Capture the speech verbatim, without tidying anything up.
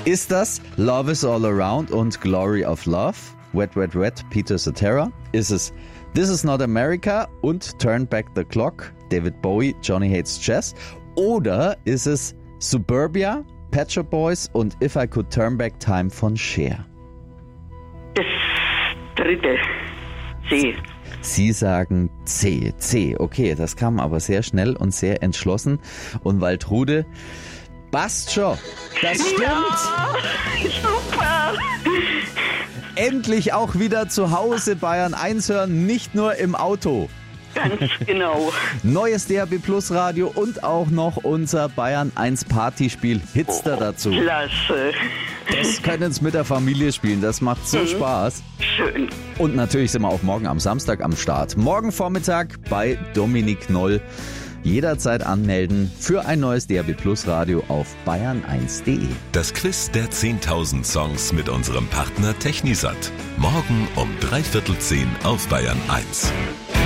Ist das Love is All Around und Glory of Love? Wet, Wet, Wet, Peter Cetera? Ist es This is Not America und Turn Back the Clock, David Bowie, Johnny Hates Jazz? Oder ist es Suburbia, Pet Shop Boys und If I Could Turn Back Time von Cher? Das dritte. C. Sie sagen C. C, okay, das kam aber sehr schnell und sehr entschlossen. Und Waltrude, passt schon, das stimmt. Ja, super. Endlich auch wieder zu Hause Bayern eins hören, nicht nur im Auto. Ganz genau. Neues D A B Plus Radio und auch noch unser Bayern eins Partyspiel Hitster dazu. Klasse. Das können Sie mit der Familie spielen, das macht so Mhm. Spaß. Schön. Und natürlich sind wir auch morgen am Samstag am Start. Morgen Vormittag bei Dominik Noll. Jederzeit anmelden für ein neues D A B Plus Radio auf bayern eins punkt de. Das Quiz der zehntausend Songs mit unserem Partner Technisat. Morgen um dreiviertel zehn auf Bayern eins.